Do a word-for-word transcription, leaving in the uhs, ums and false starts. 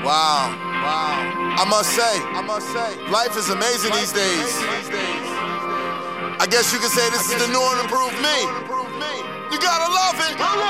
Wow, wow. I must say, I must say, life is amazing these days. I guess you could say this is the new and improved me. You gotta love it.